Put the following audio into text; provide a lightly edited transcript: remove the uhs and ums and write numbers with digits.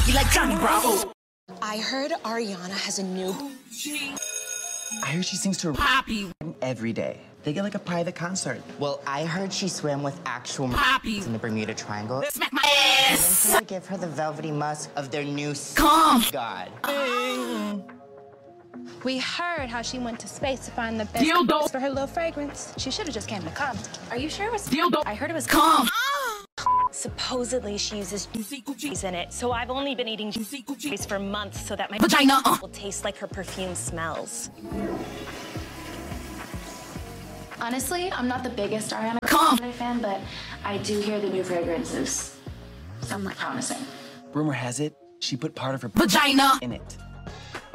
You like Johnny Bravo. I heard Ariana has a new... I heard she sings to her Poppy every day. They get like a private concert. Well, I heard she swam with actual Poppy in the Bermuda Triangle. Smack my And ass. then to give her the velvety musk of their new Come. god. We heard how she went to space to find the best Dildo. for her little fragrance. She should have just came to come. Are you sure it was... Dildo. I heard it was... Come. Supposedly she uses juice in it, so I've only been eating juice for months so that my Vagina. will taste like her perfume smells. Honestly, I'm not the biggest Ariana Come. Grande fan, but I do hear the new fragrances. Somewhat promising. Rumor has it, she put part of her Vagina. in it.